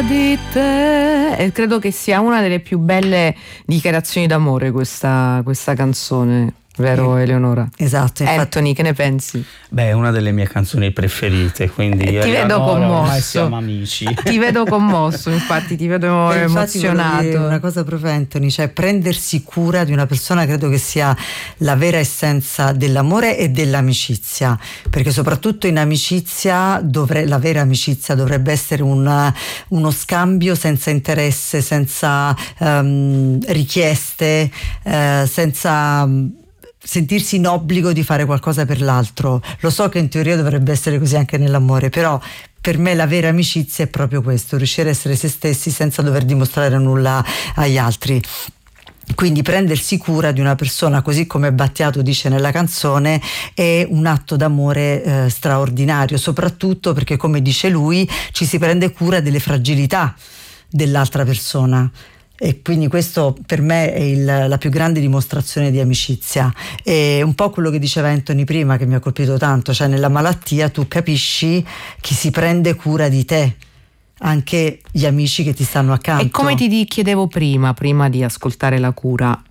di te. E credo che sia una delle più belle dichiarazioni d'amore questa canzone, vero Eleonora? Esatto. Anthony, che ne pensi? Beh, è una delle mie canzoni preferite, quindi ti vedo commosso. Ormai siamo amici. Ti vedo commosso, infatti ti vedo emozionato. Una cosa proprio, Anthony, cioè prendersi cura di una persona credo che sia la vera essenza dell'amore e dell'amicizia, perché soprattutto in amicizia la vera amicizia dovrebbe essere uno scambio senza interesse, senza richieste, senza sentirsi in obbligo di fare qualcosa per l'altro. Lo so che in teoria dovrebbe essere così anche nell'amore, però per me la vera amicizia è proprio questo, riuscire a essere se stessi senza dover dimostrare nulla agli altri. Quindi prendersi cura di una persona, così come Battiato dice nella canzone, è un atto d'amore straordinario, soprattutto perché, come dice lui, ci si prende cura delle fragilità dell'altra persona. E quindi questo per me è la più grande dimostrazione di amicizia. È un po' quello che diceva Anthony prima, che mi ha colpito tanto, cioè nella malattia tu capisci chi si prende cura di te, anche gli amici che ti stanno accanto. E come ti chiedevo prima di ascoltare La cura,